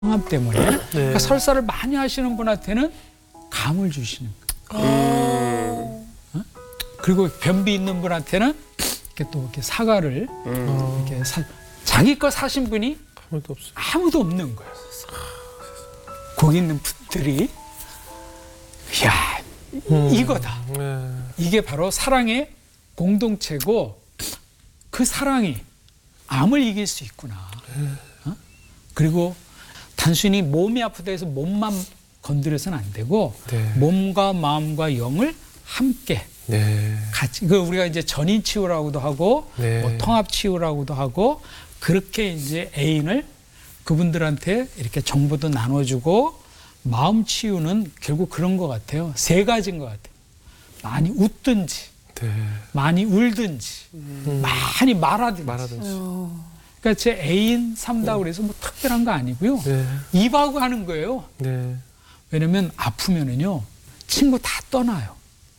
항암 때문에 그러니까 설사를 많이 하시는 분한테는 감을 주시는 거예요. 그리고 변비 있는 분한테는 이렇게 또 이렇게 사과를 이렇게 자기 거 사신 분이 아무도 없는 거예요. 거기 있는 분들이 야 이거다. 이게 바로 사랑의 공동체고 그 사랑이 암을 이길 수 있구나. 그리고 단순히 몸이 아프다 해서 몸만 건드려서는 안 되고 몸과 마음과 영을 함께 같이 그 우리가 이제 전인 치유라고도 하고 뭐 통합 치유라고도 하고 그렇게 이제 애인을 그분들한테 이렇게 정보도 나눠주고 마음 치유는 결국 그런 것 같아요. 세 가지인 것 같아요. 많이 웃든지 많이 울든지 많이 말하든지. 그러니까 제 애인 삼다고 그래서 뭐 특별한 거 아니고요. 입하고 하는 거예요. 왜냐면 아프면은요 친구 다 떠나요.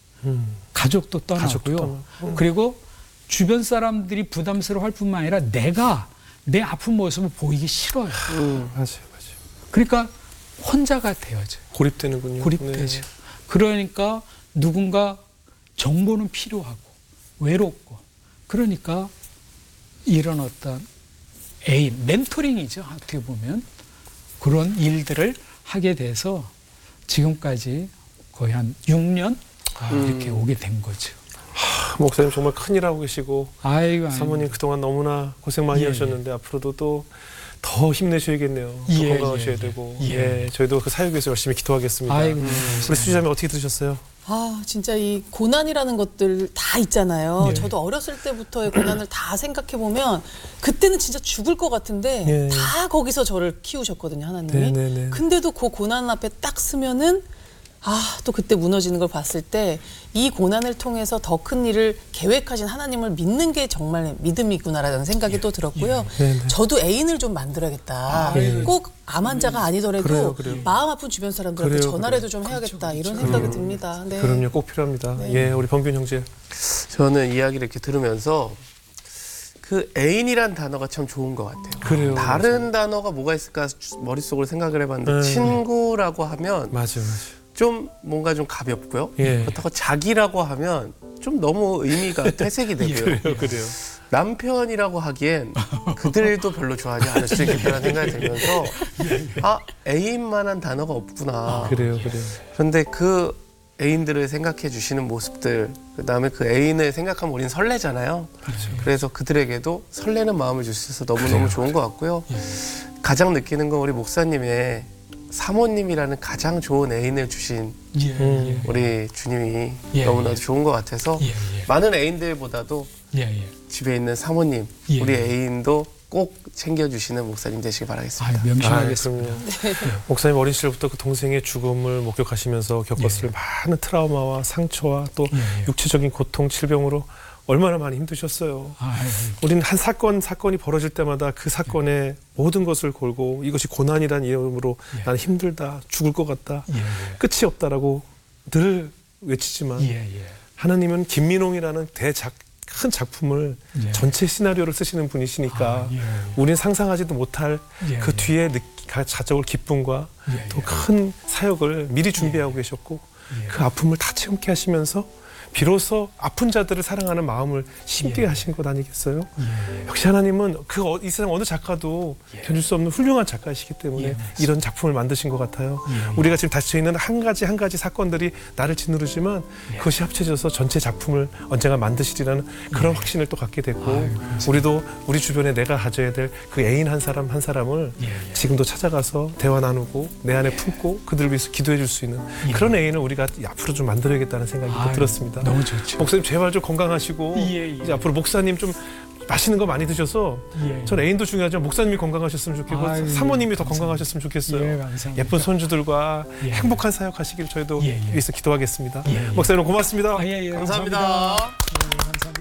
가족도 떠나고요. 그리고 주변 사람들이 부담스러워할 뿐만 아니라 내가 내 아픈 모습을 보이기 싫어요. 맞아요. 그러니까 혼자가 되어져요. 고립되는군요. 고립되죠. 그러니까 누군가 정보는 필요하고 외롭고 그러니까 이런 어떤 애인, 멘토링이죠. 어떻게 보면 그런 일들을 하게 돼서 지금까지 거의 한 6년 이렇게 오게 된 거죠. 목사님 정말 큰일 하고 계시고 사모님 그동안 너무나 고생 많이 하셨는데 앞으로도 또 더 힘내셔야겠네요. 더 건강하셔야 되고 저희도 그 사역 위해서 열심히 기도하겠습니다. 우리 수지자매 어떻게 들으셨어요? 진짜 이 고난이라는 것들 다 있잖아요. 저도 어렸을 때부터의 고난을 다 생각해보면 그때는 진짜 죽을 것 같은데 다 거기서 저를 키우셨거든요, 하나님이. 근데도 그 고난 앞에 딱 서면은 또 그때 무너지는 걸 봤을 때 이 고난을 통해서 더 큰 일을 계획하신 하나님을 믿는 게 정말 믿음이구나라는 생각이 또 들었고요. 저도 애인을 좀 만들어야겠다. 꼭 암 환자가 아니더라도 마음 아픈 주변 사람들한테 전화라도 좀 해야겠다. 이런 생각이 듭니다. 그럼요. 꼭 필요합니다. 우리 범균 형제. 저는 이야기를 이렇게 들으면서 그 애인이란 단어가 참 좋은 것 같아요. 그래요. 다른 단어가 뭐가 있을까 머릿속으로 생각을 해봤는데 친구라고 하면 맞아요. 좀 뭔가 좀 가볍고요. 그렇다고 자기라고 하면 좀 너무 의미가 퇴색이 되고요. 그래요. 남편이라고 하기엔 그들도 별로 좋아하지 않을 수 있겠다는 생각이 들면서 애인만한 단어가 없구나. 그래요. 그런데 그 애인들을 생각해 주시는 모습들, 그다음에 그 애인을 생각하면 우리는 설레잖아요. 그래서 그들에게도 설레는 마음을 주셔서 너무너무 좋은 것 같고요. 가장 느끼는 건 우리 목사님의 사모님이라는 가장 좋은 애인을 주신 우리 주님이 너무나도 좋은 것 같아서 많은 애인들보다도 집에 있는 사모님, 우리 애인도 꼭 챙겨주시는 목사님 되시길 바라겠습니다. 명심하겠습니다. 목사님 어린 시절부터 그 동생의 죽음을 목격하시면서 겪었을 많은 트라우마와 상처와 또 육체적인 고통, 질병으로 얼마나 많이 힘드셨어요. 우리는 한 사건이 벌어질 때마다 그 사건의 모든 것을 걸고 이것이 고난이라는 이름으로 나는 힘들다, 죽을 것 같다, 끝이 없다라고 늘 외치지만 하나님은 김민홍이라는 큰 작품을 전체 시나리오를 쓰시는 분이시니까 우리는 상상하지도 못할 그 뒤에 가져올 기쁨과 또 큰 사역을 미리 준비하고 계셨고 그 아픔을 다 체험케 하시면서 비로소 아픈 자들을 사랑하는 마음을 심게 하신 것 아니겠어요? 역시 하나님은 이 세상 어느 작가도 견딜 수 없는 훌륭한 작가이시기 때문에 이런 작품을 만드신 것 같아요. 우리가 지금 닥쳐 있는 한 가지 사건들이 나를 짓누르지만 그것이 합쳐져서 전체 작품을 언젠가 만드시리라는 그런 확신을 또 갖게 됐고 우리도 우리 주변에 내가 가져야 될 그 애인 한 사람을 지금도 찾아가서 대화 나누고 내 안에 품고 그들을 위해서 기도해 줄 수 있는 그런 애인을 우리가 앞으로 좀 만들어야겠다는 생각이 들었습니다. 너무 좋죠. 목사님 제발 좀 건강하시고 이제 앞으로 목사님 좀 맛있는 거 많이 드셔서 전 애인도 중요하지만 목사님이 건강하셨으면 좋겠고 사모님이 더 건강하셨으면 좋겠어요. 예쁜 손주들과 행복한 사역하시길 저희도 위해서 기도하겠습니다. 목사님 고맙습니다. 감사합니다.